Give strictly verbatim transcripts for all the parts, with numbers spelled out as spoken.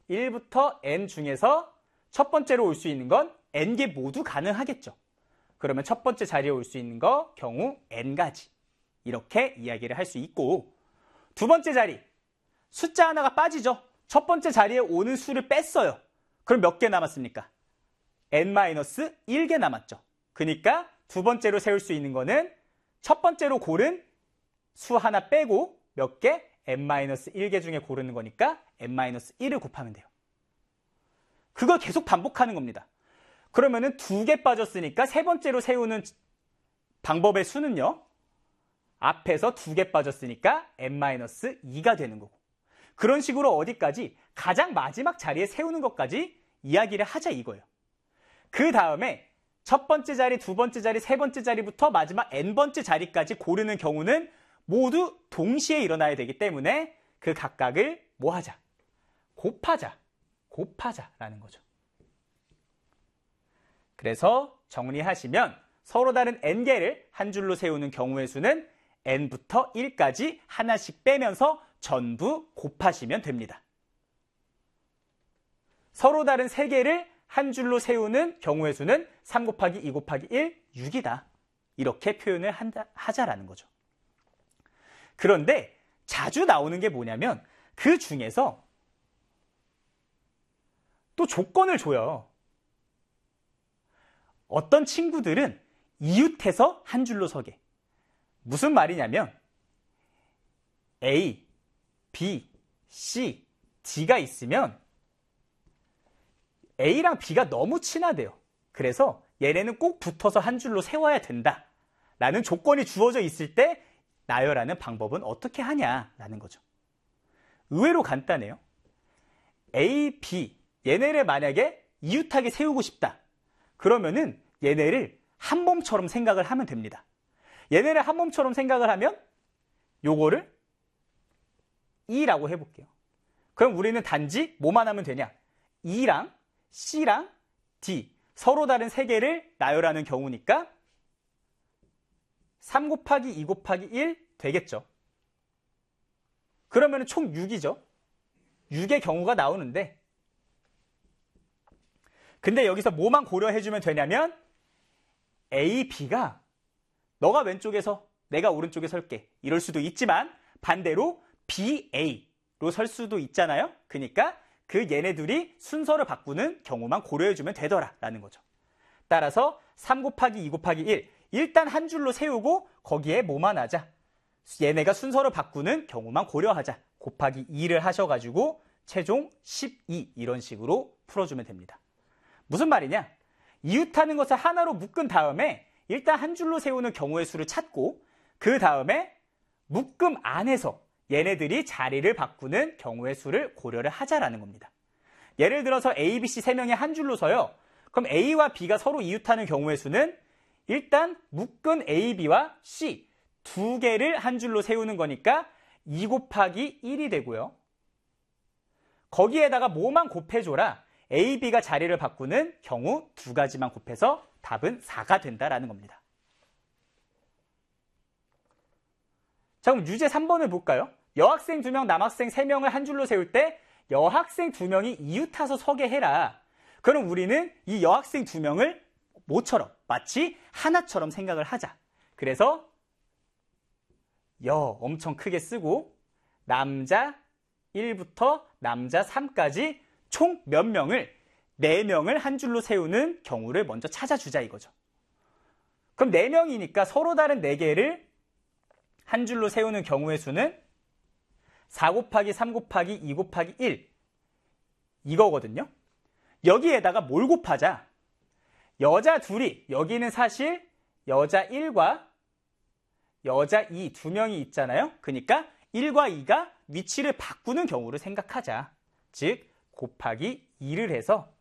일부터 N 중에서 첫 번째로 올 수 있는 건 N개 모두 가능하겠죠. 그러면 첫 번째 자리에 올 수 있는 거 경우 N가지. 이렇게 이야기를 할 수 있고, 두 번째 자리, 숫자 하나가 빠지죠. 첫 번째 자리에 오는 수를 뺐어요. 그럼 몇 개 남았습니까? 엔 마이너스 일 개 남았죠. 그러니까 두 번째로 세울 수 있는 거는 첫 번째로 고른 수 하나 빼고 몇 개? 엔 마이너스 일 개 중에 고르는 거니까 엔 마이너스 일을 곱하면 돼요. 그걸 계속 반복하는 겁니다. 그러면은 두 개 빠졌으니까 세 번째로 세우는 방법의 수는요, 앞에서 두 개 빠졌으니까 엔 마이너스 이가 되는 거고, 그런 식으로 어디까지? 가장 마지막 자리에 세우는 것까지 이야기를 하자 이거예요. 그 다음에 첫 번째 자리, 두 번째 자리, 세 번째 자리부터 마지막 N번째 자리까지 고르는 경우는 모두 동시에 일어나야 되기 때문에 그 각각을 뭐 하자? 곱하자. 곱하자라는 거죠. 그래서 정리하시면 서로 다른 N개를 한 줄로 세우는 경우의 수는 N부터 일까지 하나씩 빼면서 전부 곱하시면 됩니다. 서로 다른 세 개를 한 줄로 세우는 경우의 수는 삼 곱하기 이 곱하기 일, 육이다. 이렇게 표현을 한다, 하자라는 거죠. 그런데 자주 나오는 게 뭐냐면 그 중에서 또 조건을 줘요. 어떤 친구들은 이웃해서 한 줄로 서게. 무슨 말이냐면 A, B, C, D가 있으면 A랑 B가 너무 친하대요. 그래서 얘네는 꼭 붙어서 한 줄로 세워야 된다 라는 조건이 주어져 있을 때 나열하는 방법은 어떻게 하냐라는 거죠. 의외로 간단해요. A, B, 얘네를 만약에 이웃하게 세우고 싶다. 그러면은 얘네를 한 몸처럼 생각을 하면 됩니다. 얘네를 한 몸처럼 생각을 하면 요거를 E라고 해볼게요. 그럼 우리는 단지 뭐만 하면 되냐? E랑 C랑 D 서로 다른 세 개를 나열하는 경우니까 삼 곱하기 이 곱하기 일 되겠죠. 그러면 총 육이죠. 육의 경우가 나오는데 근데 여기서 뭐만 고려해주면 되냐면 A, B가 너가 왼쪽에서 내가 오른쪽에 설게 이럴 수도 있지만 반대로 B, A로 설 수도 있잖아요. 그러니까 그 얘네 둘이 순서를 바꾸는 경우만 고려해주면 되더라라는 거죠. 따라서 삼 곱하기 이 곱하기 일 일단 한 줄로 세우고 거기에 뭐만 하자? 얘네가 순서를 바꾸는 경우만 고려하자. 곱하기 이를 하셔가지고 최종 십이 이런 식으로 풀어주면 됩니다. 무슨 말이냐? 이웃하는 것을 하나로 묶은 다음에 일단 한 줄로 세우는 경우의 수를 찾고 그 다음에 묶음 안에서 얘네들이 자리를 바꾸는 경우의 수를 고려를 하자라는 겁니다. 예를 들어서 A, B, C 세 명이 한 줄로 서요. 그럼 A와 B가 서로 이웃하는 경우의 수는 일단 묶은 A, B와 C 두 개를 한 줄로 세우는 거니까 이 곱하기 일이 되고요. 거기에다가 뭐만 곱해줘라? A, B가 자리를 바꾸는 경우 두 가지만 곱해서 답은 사가 된다라는 겁니다. 자, 그럼 유제 삼 번을 볼까요? 여학생 두 명, 남학생 세 명을 한 줄로 세울 때 여학생 두 명이 이웃타서 서게 해라. 그럼 우리는 이 여학생 두 명을 뭐처럼? 마치 하나처럼 생각을 하자. 그래서 여 엄청 크게 쓰고 남자 일부터 남자 삼까지 총 몇 명을? 네 명을 한 줄로 세우는 경우를 먼저 찾아주자 이거죠. 그럼 네 명이니까 서로 다른 네 개를 한 줄로 세우는 경우의 수는 사 곱하기 삼 곱하기 이 곱하기 일 이거거든요. 여기에다가 뭘 곱하자? 여자 둘이, 여기는 사실 여자 일과 여자 이 두 명이 있잖아요. 그러니까 일과 이가 위치를 바꾸는 경우를 생각하자. 즉 곱하기 이를 해서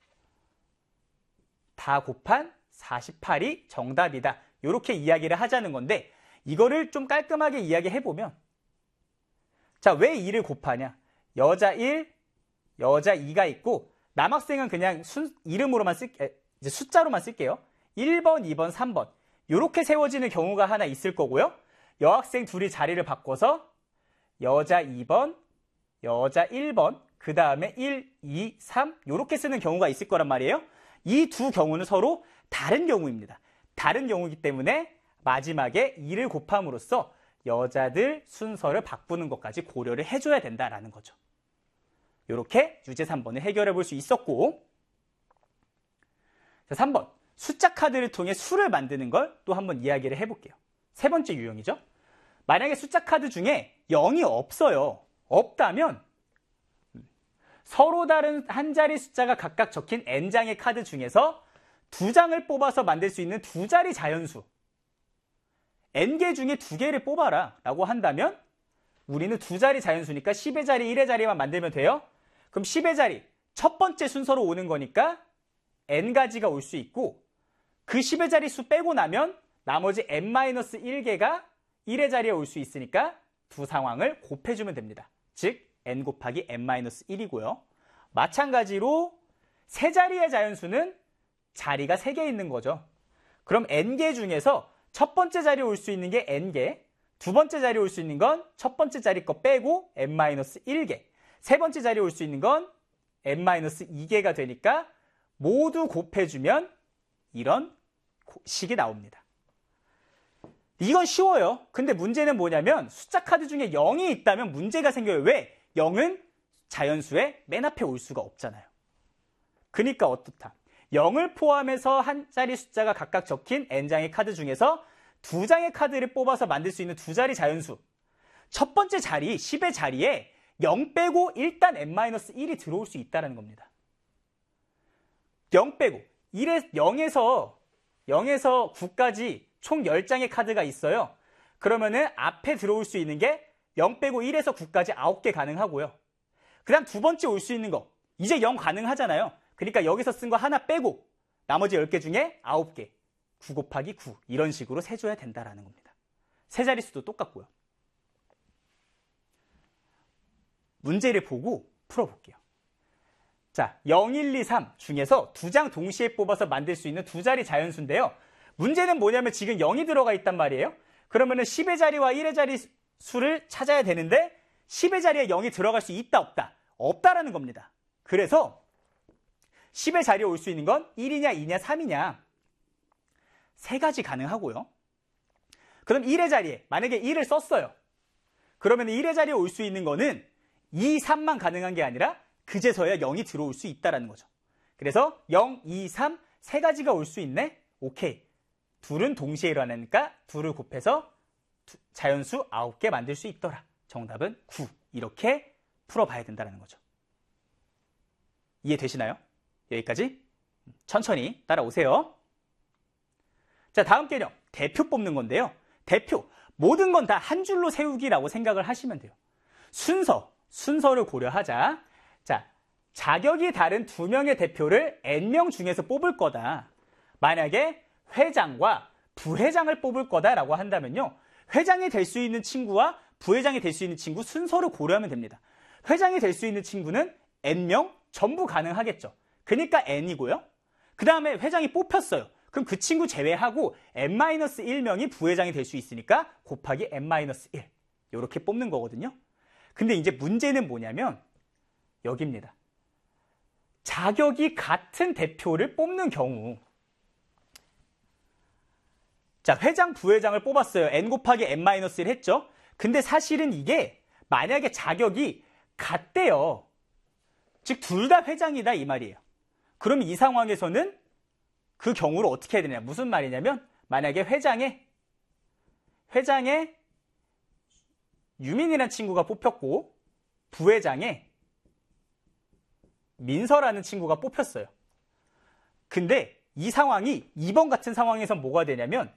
다 곱한 사십팔이 정답이다. 이렇게 이야기를 하자는 건데 이거를 좀 깔끔하게 이야기해보면 자, 왜 이를 곱하냐? 여자 일, 여자 이가 있고 남학생은 그냥 순, 이름으로만 쓸, 이제 숫자로만 쓸게요. 일 번, 이 번, 삼 번 이렇게 세워지는 경우가 하나 있을 거고요. 여학생 둘이 자리를 바꿔서 여자 이 번, 여자 일 번 그 다음에 일, 이, 삼 이렇게 쓰는 경우가 있을 거란 말이에요. 이 두 경우는 서로 다른 경우입니다. 다른 경우이기 때문에 마지막에 이를 곱함으로써 여자들 순서를 바꾸는 것까지 고려를 해줘야 된다라는 거죠. 이렇게 유제 삼 번을 해결해 볼 수 있었고, 자, 삼 번 숫자 카드를 통해 수를 만드는 걸 또 한번 이야기를 해볼게요. 세 번째 유형이죠. 만약에 숫자 카드 중에 영이 없어요. 없다면 서로 다른 한 자리 숫자가 각각 적힌 N장의 카드 중에서 두 장을 뽑아서 만들 수 있는 두 자리 자연수, N개 중에 두 개를 뽑아라 라고 한다면 우리는 두 자리 자연수니까 십의 자리, 일의 자리만 만들면 돼요. 그럼 십의 자리 첫 번째 순서로 오는 거니까 N가지가 올 수 있고, 그 십의 자리 수 빼고 나면 나머지 엔 마이너스 일 개가 일의 자리에 올 수 있으니까 두 상황을 곱해주면 됩니다. 즉 N 곱하기 엔 마이너스 일이고요. 마찬가지로 세 자리의 자연수는 자리가 세 개 있는 거죠. 그럼 N개 중에서 첫 번째 자리에 올 수 있는 게 N개, 두 번째 자리에 올 수 있는 건 첫 번째 자리 거 빼고 엔 마이너스 일 개, 세 번째 자리에 올 수 있는 건 엔 마이너스 이 개가 되니까 모두 곱해주면 이런 식이 나옵니다. 이건 쉬워요. 근데 문제는 뭐냐면 숫자 카드 중에 영이 있다면 문제가 생겨요. 왜? 영은 자연수의 맨 앞에 올 수가 없잖아요. 그러니까 어떻다? 영을 포함해서 한 자리 숫자가 각각 적힌 N장의 카드 중에서 두 장의 카드를 뽑아서 만들 수 있는 두 자리 자연수. 첫 번째 자리, 십의 자리에 영 빼고 일단 엔 마이너스 일이 들어올 수 있다는 겁니다. 영 빼고 일에, 영에서 영에서 구까지 총 열 장의 카드가 있어요. 그러면은 앞에 들어올 수 있는 게 영 빼고 일에서 구까지 아홉 개 가능하고요. 그 다음 두 번째 올 수 있는 거, 이제 영 가능하잖아요. 그러니까 여기서 쓴 거 하나 빼고 나머지 열 개 중에 아홉 개, 구 곱하기 구 이런 식으로 세줘야 된다라는 겁니다. 세 자릿수도 똑같고요. 문제를 보고 풀어볼게요. 자, 영, 일, 이, 삼 중에서 두 장 동시에 뽑아서 만들 수 있는 두 자리 자연수인데요. 문제는 뭐냐면 지금 영이 들어가 있단 말이에요. 그러면은 십의 자리와 일의 자리 수를 찾아야 되는데 십의 자리에 영이 들어갈 수 있다, 없다? 없다라는 겁니다. 그래서 십의 자리에 올 수 있는 건 일이냐, 이냐, 삼이냐 세 가지 가능하고요. 그럼 일의 자리에 만약에 일을 썼어요. 그러면 일의 자리에 올 수 있는 거는 이, 삼만 가능한 게 아니라 그제서야 영이 들어올 수 있다는 거죠. 그래서 영, 이, 삼 세 가지가 올 수 있네? 오케이. 둘은 동시에 일어나니까 둘을 곱해서 자연수 아홉 개 만들 수 있더라. 정답은 구. 이렇게 풀어봐야 된다는 거죠. 이해되시나요? 여기까지 천천히 따라오세요. 자, 다음 개념 대표 뽑는 건데요. 대표, 모든 건 다 한 줄로 세우기라고 생각을 하시면 돼요. 순서, 순서를 고려하자. 자, 자격이 다른 두 명의 대표를 엔 명 중에서 뽑을 거다. 만약에 회장과 부회장을 뽑을 거다라고 한다면요. 회장이 될 수 있는 친구와 부회장이 될 수 있는 친구 순서를 고려하면 됩니다. 회장이 될 수 있는 친구는 엔 명 전부 가능하겠죠. 그러니까 N이고요. 그 다음에 회장이 뽑혔어요. 그럼 그 친구 제외하고 엔 마이너스 일 명이 부회장이 될 수 있으니까 곱하기 엔 마이너스 일. 이렇게 뽑는 거거든요. 근데 이제 문제는 뭐냐면 여기입니다. 자격이 같은 대표를 뽑는 경우, 자, 회장, 부회장을 뽑았어요. N 곱하기 엔 마이너스 일 했죠. 근데 사실은 이게 만약에 자격이 같대요. 즉 둘 다 회장이다 이 말이에요. 그럼 이 상황에서는 그 경우를 어떻게 해야 되냐. 무슨 말이냐면 만약에 회장에 회장에 유민이라는 친구가 뽑혔고 부회장에 민서라는 친구가 뽑혔어요. 근데 이 상황이 이번 같은 상황에선 뭐가 되냐면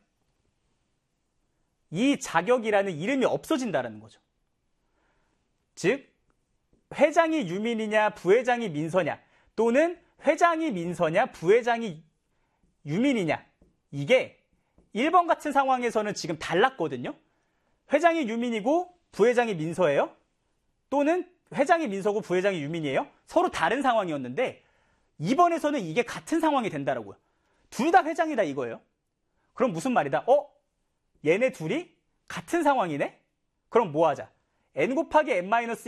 이 자격이라는 이름이 없어진다는 거죠. 즉 회장이 유민이냐 부회장이 민서냐 또는 회장이 민서냐 부회장이 유민이냐 이게 일 번 같은 상황에서는 지금 달랐거든요. 회장이 유민이고 부회장이 민서예요. 또는 회장이 민서고 부회장이 유민이에요. 서로 다른 상황이었는데 이번에서는 이게 같은 상황이 된다라고요. 둘 다 회장이다 이거예요. 그럼 무슨 말이다? 어? 얘네 둘이 같은 상황이네? 그럼 뭐 하자? N 곱하기 N 마이너스